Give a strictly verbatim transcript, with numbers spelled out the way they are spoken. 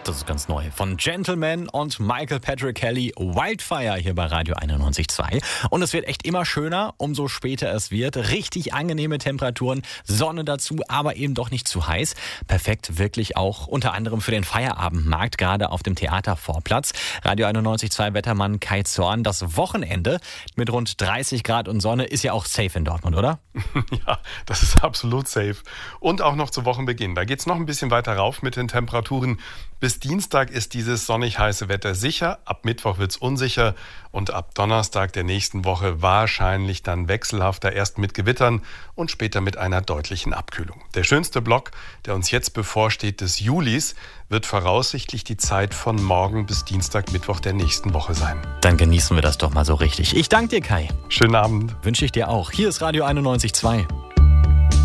Das ist ganz neu. Von Gentleman und Michael Patrick Kelly, Wildfire hier bei Radio einundneunzig Komma zwei. Und es wird echt immer schöner, umso später es wird. Richtig angenehme Temperaturen, Sonne dazu, aber eben doch nicht zu heiß. Perfekt wirklich auch unter anderem für den Feierabendmarkt, gerade auf dem Theatervorplatz. Radio einundneunzig Komma zwei Wettermann Kai Zorn. Das Wochenende mit rund dreißig Grad und Sonne ist ja auch safe in Dortmund, oder? Ja, das ist absolut safe. Und auch noch zu Wochenbeginn. Da geht es noch ein bisschen weiter rauf mit den Temperaturen. Bis Dienstag ist dieses sonnig heiße Wetter sicher. Ab Mittwoch wird es unsicher. Und ab Donnerstag der nächsten Woche wahrscheinlich dann wechselhafter. Erst mit Gewittern und später mit einer deutlichen Abkühlung. Der schönste Block, der uns jetzt bevorsteht, des Julis, wird voraussichtlich die Zeit von morgen bis Dienstag, Mittwoch der nächsten Woche sein. Dann genießen wir das doch mal so richtig. Ich danke dir, Kai. Schönen Abend. Wünsche ich dir auch. Hier ist Radio einundneunzig Komma zwei.